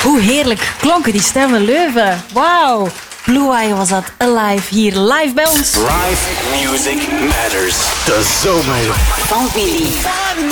Hoe heerlijk klonken die stemmen Leuven. Wauw. Blue Eye was dat Alive hier live bij ons. Live music matters. De zomer Van Willy.